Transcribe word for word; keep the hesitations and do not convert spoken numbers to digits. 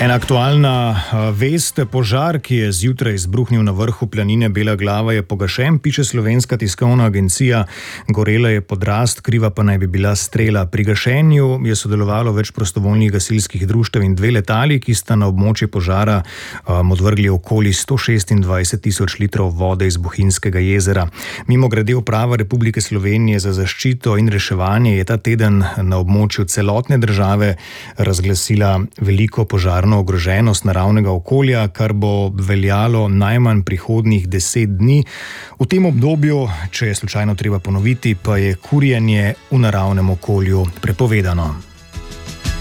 Ena aktualna vest, požar, ki je zjutraj izbruhnil na vrhu planine Bela Glava, je pogašen, piše Slovenska tiskovna agencija. Gorela je podrast, kriva pa naj bi bila strela. Pri gašenju je sodelovalo več prostovoljnih gasilskih društev in dve letali, ki sta na območje požara um, odvrgli okoli sto šestindvajset tisoč litrov vode iz Bohinjskega jezera. Mimogrede, Uprava Republike Slovenije za zaščito in reševanje je ta teden na območju celotne države razglasila veliko požarno ogroženost naravnega okolja, kar bo veljalo najmanj prihodnjih deset dni. V tem obdobju, če je slučajno treba ponoviti, pa je kurjenje v naravnem okolju prepovedano.